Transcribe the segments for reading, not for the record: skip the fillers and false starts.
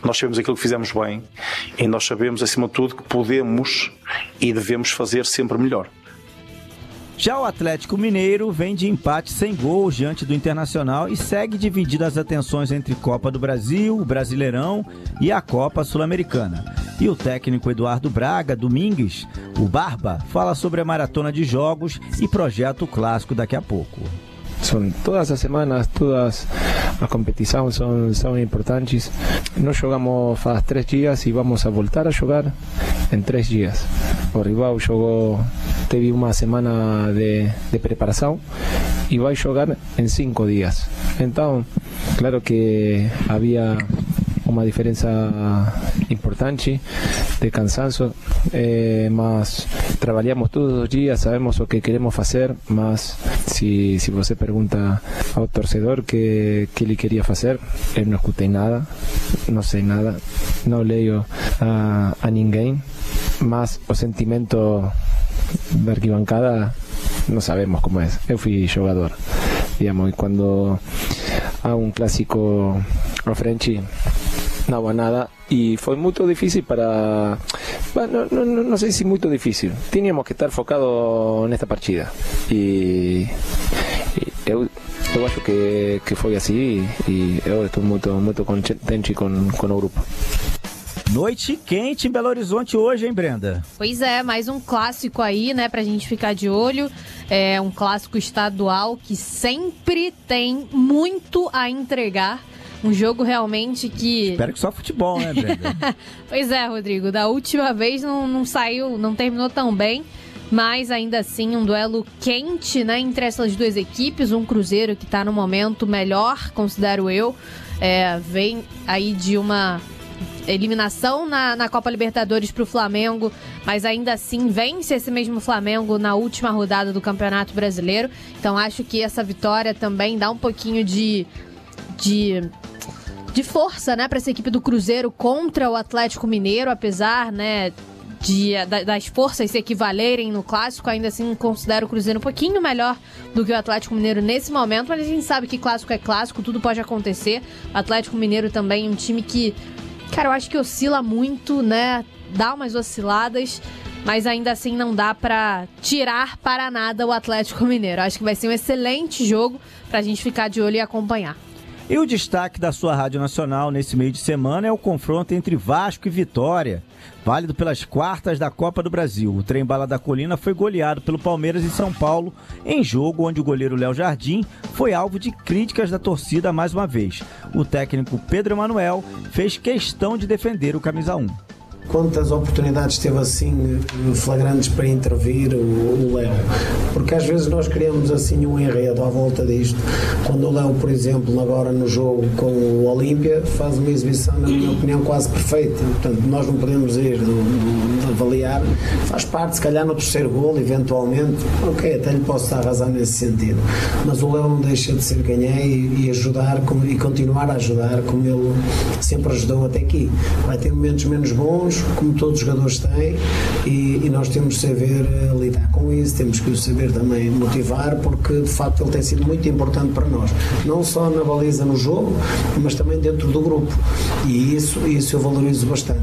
nós sabemos aquilo que fizemos bem e nós sabemos, acima de tudo, que podemos e devemos fazer sempre melhor. Já o Atlético Mineiro vem de empate sem gols diante do Internacional e segue dividindo as atenções entre Copa do Brasil, o Brasileirão e a Copa Sul-Americana. E o técnico Eduardo Braga Domingues, o Barba, fala sobre a maratona de jogos e projeto clássico daqui a pouco. São todas as semanas, todas as competições são importantes. Nós jogamos faz 3 dias e vamos a voltar a jogar em 3 dias. O rival teve uma semana de preparação e vai jogar em 5 dias. Então, claro que havia uma diferença importante de cansanço, mas trabalhamos todos os dias, sabemos o que queremos fazer, mas se você pergunta ao torcedor que ele queria fazer, eu não escutei nada, não sei nada, não leio a ninguém, mas o sentimento da arquibancada não sabemos como é. Eu fui jogador, digamos, e quando há clássico à frente, não há nada, e foi muito difícil para... não sei se muito difícil. Tínhamos que estar focados nesta partida. E eu acho que foi assim, e eu estou muito contente com o grupo. Noite quente em Belo Horizonte hoje, hein, Brenda? Pois é, mais um clássico aí, né, pra gente ficar de olho. É um clássico estadual que sempre tem muito a entregar. Um jogo realmente que... Espero que só futebol, né, Brenda? Pois é, Rodrigo. Da última vez não saiu, não terminou tão bem. Mas ainda assim, um duelo quente, né, entre essas duas equipes. Um Cruzeiro que tá no momento melhor, considero eu. Vem aí de uma eliminação na Copa Libertadores pro Flamengo. Mas ainda assim, vence esse mesmo Flamengo na última rodada do Campeonato Brasileiro. Então acho que essa vitória também dá um pouquinho de força, né, para essa equipe do Cruzeiro contra o Atlético Mineiro, apesar, né, das forças se equivalerem no clássico. Ainda assim considero o Cruzeiro um pouquinho melhor do que o Atlético Mineiro nesse momento, mas a gente sabe que clássico é clássico, tudo pode acontecer. O Atlético Mineiro também um time que, cara, eu acho que oscila muito, né, dá umas osciladas, mas ainda assim não dá pra tirar para nada o Atlético Mineiro. Acho que vai ser um excelente jogo pra gente ficar de olho e acompanhar. E o destaque da sua Rádio Nacional nesse meio de semana é o confronto entre Vasco e Vitória, válido pelas quartas da Copa do Brasil. O Trem Bala da Colina foi goleado pelo Palmeiras em São Paulo, em jogo onde o goleiro Léo Jardim foi alvo de críticas da torcida mais uma vez. O técnico Pedro Emanuel fez questão de defender o camisa 1. Quantas oportunidades teve assim flagrantes para intervir o Léo? Porque às vezes nós criamos assim um enredo à volta disto. Quando o Léo, por exemplo, agora no jogo com o Olímpia, faz uma exibição, na minha opinião, quase perfeita. Portanto, nós não podemos ir de avaliar. Faz parte, se calhar, no terceiro golo, eventualmente. Ok, até lhe posso dar razão nesse sentido. Mas o Léo não deixa de ser quem é e ajudar e continuar a ajudar como ele sempre ajudou até aqui. Vai ter momentos menos bons, como todos os jogadores têm, e nós temos de saber lidar com isso, temos que o saber também motivar, porque de facto ele tem sido muito importante para nós, não só na baliza no jogo, mas também dentro do grupo, e isso eu valorizo bastante.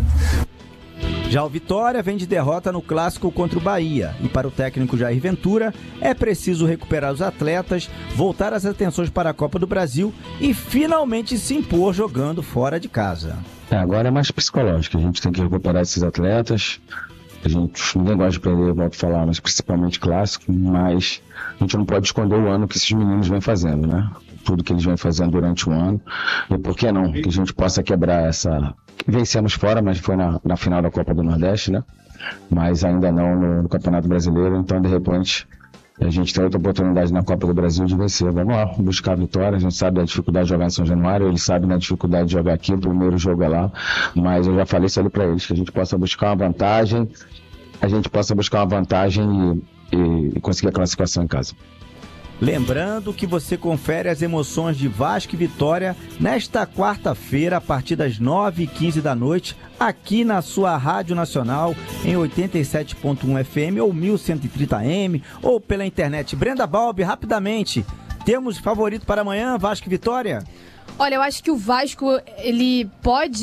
Já o Vitória vem de derrota no clássico contra o Bahia, e para o técnico Jair Ventura é preciso recuperar os atletas, voltar as atenções para a Copa do Brasil e finalmente se impor jogando fora de casa. Agora é mais psicológico, a gente tem que recuperar esses atletas. Ninguém gosta de perder, eu volto a falar, mas principalmente clássico, mas a gente não pode esconder o ano que esses meninos vêm fazendo, né? Tudo que eles vêm fazendo durante o ano, e por que não? Que a gente possa quebrar essa... Vencemos fora, mas foi na final da Copa do Nordeste, né? Mas ainda não no Campeonato Brasileiro, então de repente a gente tem outra oportunidade na Copa do Brasil de vencer. Vamos lá, buscar a vitória. A gente sabe da dificuldade de jogar em São Januário, eles sabem da dificuldade de jogar aqui, o primeiro jogo é lá, mas eu já falei isso ali para eles, que a gente possa buscar uma vantagem, e conseguir a classificação em casa. Lembrando que você confere as emoções de Vasco e Vitória nesta quarta-feira, a partir das 9h15 da noite, aqui na sua Rádio Nacional, em 87.1 FM ou 1130M, ou pela internet. Brenda Balbi, rapidamente, temos favorito para amanhã, Vasco e Vitória? Olha, eu acho que o Vasco, ele pode